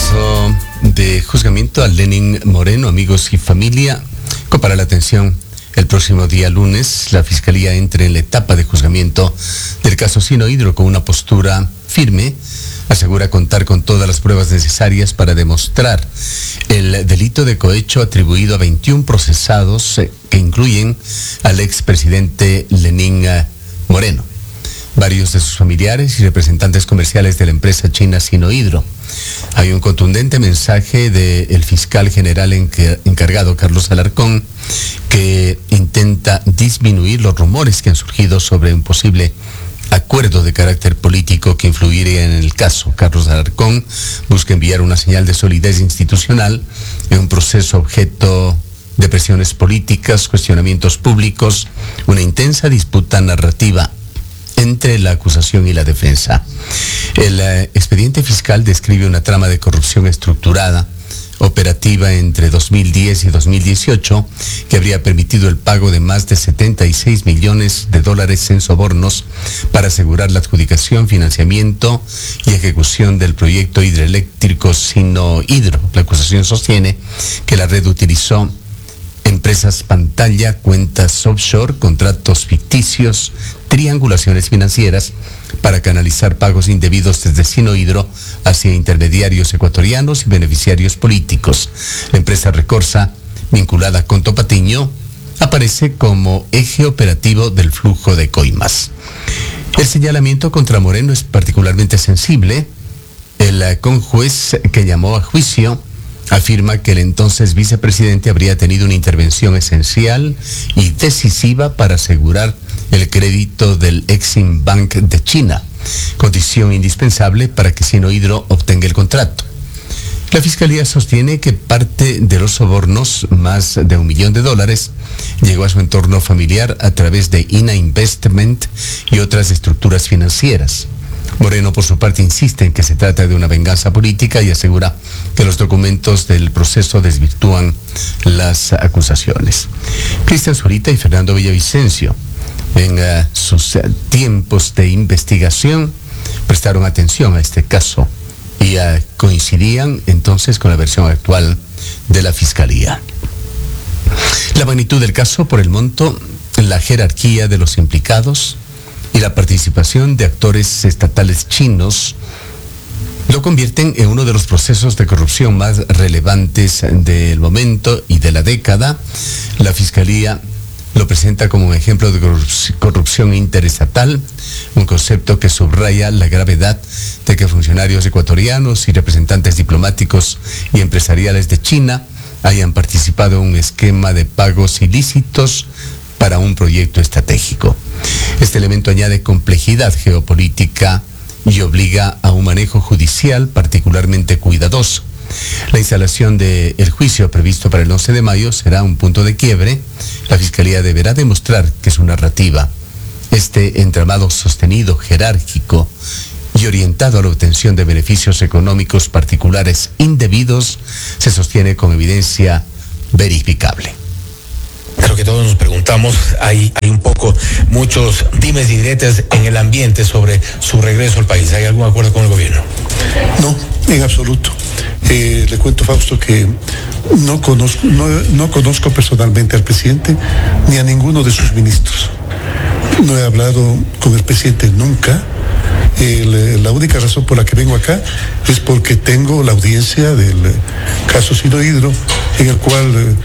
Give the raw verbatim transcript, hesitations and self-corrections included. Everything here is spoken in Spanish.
caso de juzgamiento a Lenín Moreno, amigos y familia, compara la atención. El próximo día lunes, la Fiscalía entre en la etapa de juzgamiento del caso Sinohydro con una postura firme. Asegura contar con todas las pruebas necesarias para demostrar el delito de cohecho atribuido a veintiún procesados eh, que incluyen al expresidente Lenín Moreno, varios de sus familiares y representantes comerciales de la empresa china Sinohydro. Hay un contundente mensaje del fiscal general encargado, Carlos Alarcón, que intenta disminuir los rumores que han surgido sobre un posible acuerdo de carácter político que influiría en el caso. Carlos Alarcón busca enviar una señal de solidez institucional en un proceso objeto de presiones políticas, cuestionamientos públicos, una intensa disputa narrativa entre la acusación y la defensa. El eh, expediente fiscal describe una trama de corrupción estructurada, operativa entre dos mil diez y dos mil dieciocho, que habría permitido el pago de más de setenta y seis millones de dólares en sobornos para asegurar la adjudicación, financiamiento y ejecución del proyecto hidroeléctrico Sinohydro. La acusación sostiene que la red utilizó empresas pantalla, cuentas offshore, contratos ficticios, triangulaciones financieras para canalizar pagos indebidos desde Sinohydro hacia intermediarios ecuatorianos y beneficiarios políticos. La empresa Recorsa, vinculada con Topatiño, aparece como eje operativo del flujo de coimas. El señalamiento contra Moreno es particularmente sensible. El conjuez que llamó a juicio afirma que el entonces vicepresidente habría tenido una intervención esencial y decisiva para asegurar el crédito del Exim Bank de China, condición indispensable para que Sinohydro obtenga el contrato. La Fiscalía sostiene que parte de los sobornos, más de un millón de dólares, llegó a su entorno familiar a través de I N A Investment y otras estructuras financieras. Moreno, por su parte, insiste en que se trata de una venganza política y asegura que los documentos del proceso desvirtúan las acusaciones. Cristian Zurita y Fernando Villavicencio, en uh, sus uh, tiempos de investigación, prestaron atención a este caso y uh, coincidían entonces con la versión actual de la Fiscalía. La magnitud del caso por el monto, la jerarquía de los implicados y la participación de actores estatales chinos lo convierten en uno de los procesos de corrupción más relevantes del momento y de la década. La Fiscalía lo presenta como un ejemplo de corrupción interestatal, un concepto que subraya la gravedad de que funcionarios ecuatorianos y representantes diplomáticos y empresariales de China hayan participado en un esquema de pagos ilícitos para un proyecto estratégico. Este elemento añade complejidad geopolítica y obliga a un manejo judicial particularmente cuidadoso. La instalación del juicio previsto para el once de mayo será un punto de quiebre. La Fiscalía deberá demostrar que su narrativa, este entramado sostenido, jerárquico y orientado a la obtención de beneficios económicos particulares indebidos, se sostiene con evidencia verificable. Lo que todos nos preguntamos, hay, hay un poco, muchos dimes y diretes en el ambiente sobre su regreso al país. ¿Hay algún acuerdo con el gobierno? No, en absoluto. Eh, le cuento, Fausto, que no conozco, no, no conozco personalmente al presidente ni a ninguno de sus ministros. No he hablado con el presidente nunca. El, la única razón por la que vengo acá es porque tengo la audiencia del caso Sinohydro, en el cual